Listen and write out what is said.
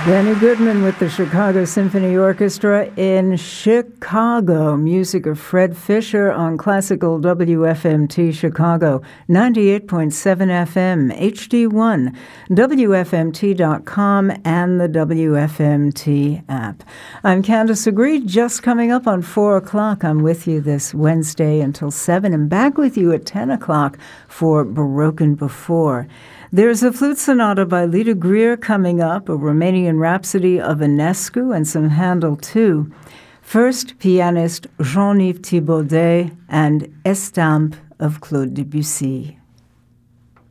Benny Goodman with the Chicago Symphony Orchestra in Chicago. Music of Fred Fisher on classical WFMT Chicago, 98.7 FM, HD1, WFMT.com, and the WFMT app. I'm Candace Agree, just coming up on 4 o'clock. I'm with you this Wednesday until 7, and back with you at 10 o'clock for Baroque Before. There's a flute sonata by Lida Greer coming up, a Romanian Rhapsody of Enescu, and some Handel too. First, pianist Jean-Yves Thibaudet and Estampe of Claude Debussy.